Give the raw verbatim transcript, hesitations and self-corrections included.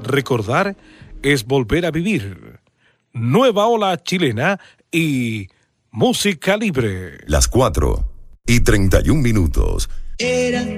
Recordar es volver a vivir. Nueva ola chilena y música libre. Las cuatro y treinta y un minutos. Era